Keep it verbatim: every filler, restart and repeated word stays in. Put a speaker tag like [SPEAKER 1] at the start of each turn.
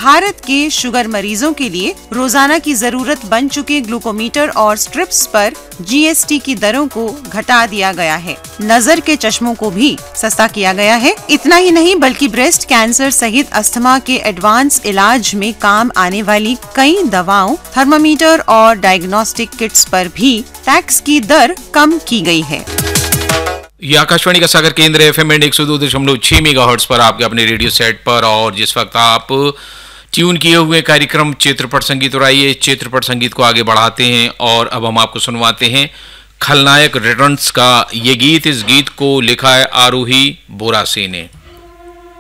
[SPEAKER 1] भारत के शुगर मरीजों के लिए रोजाना की जरूरत बन चुके ग्लूकोमीटर और स्ट्रिप्स पर जीएसटी की दरों को घटा दिया गया है। नजर के चश्मों को भी सस्ता किया गया है। इतना ही नहीं बल्कि ब्रेस्ट कैंसर सहित अस्थमा के एडवांस इलाज में काम आने वाली कई दवाओं, थर्मामीटर और डायग्नोस्टिक किट्स पर भी टैक्स की दर कम की गई है।
[SPEAKER 2] ये आकाशवाणी का सागर केंद्र एफ एम एक सौ दो दशमलव छह मेगाहर्ट्ज पर आपके अपने रेडियो सेट पर, और जिस वक्त आप ट्यून किए हुए कार्यक्रम चित्रपट संगीत, और आइए चित्रपट संगीत को आगे बढ़ाते हैं और अब हम आपको सुनवाते हैं खलनायक रिटर्न्स का ये गीत। इस गीत को लिखा है आरोही बोरासे ने।